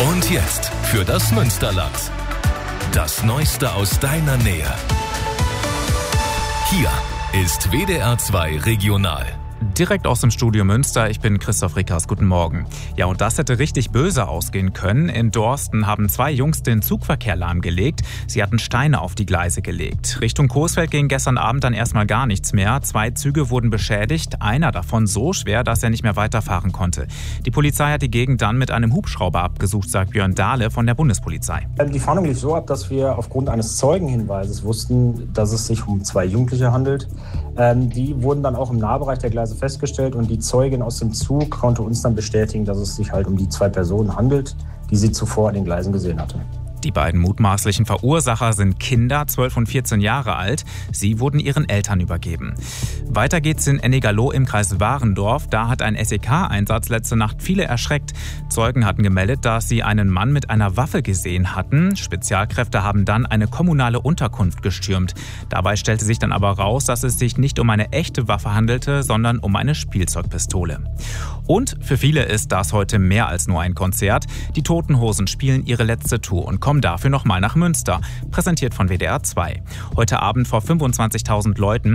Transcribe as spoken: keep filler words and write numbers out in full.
Und jetzt für das Münsterland. Das Neueste aus deiner Nähe. Hier ist W D R zwei Regional. Direkt aus dem Studio Münster, ich bin Christoph Rickers, guten Morgen. Ja, und das hätte richtig böse ausgehen können. In Dorsten haben zwei Jungs den Zugverkehr lahmgelegt. Sie hatten Steine auf die Gleise gelegt. Richtung Coesfeld ging gestern Abend dann erstmal gar nichts mehr. Zwei Züge wurden beschädigt, einer davon so schwer, dass er nicht mehr weiterfahren konnte. Die Polizei hat die Gegend dann mit einem Hubschrauber abgesucht, sagt Björn Dahle von der Bundespolizei. Die Fahndung lief so ab, dass wir aufgrund eines Zeugenhinweises wussten, dass es sich um zwei Jugendliche handelt. Die wurden dann auch im Nahbereich der Gleise festgestellt und die Zeugin aus dem Zug konnte uns dann bestätigen, dass es sich halt um die zwei Personen handelt, die sie zuvor an den Gleisen gesehen hatte. Die beiden mutmaßlichen Verursacher sind Kinder, zwölf und vierzehn Jahre alt. Sie wurden ihren Eltern übergeben. Weiter geht's in Ennigerloh im Kreis Warendorf. Da hat ein S E K-Einsatz letzte Nacht viele erschreckt. Zeugen hatten gemeldet, dass sie einen Mann mit einer Waffe gesehen hatten. Spezialkräfte haben dann eine kommunale Unterkunft gestürmt. Dabei stellte sich dann aber raus, dass es sich nicht um eine echte Waffe handelte, sondern um eine Spielzeugpistole. Und für viele ist das heute mehr als nur ein Konzert. Die Toten Hosen spielen ihre letzte Tour und kommen dafür nochmal nach Münster. Präsentiert von W D R zwei. Heute Abend vor fünfundzwanzigtausend Leuten.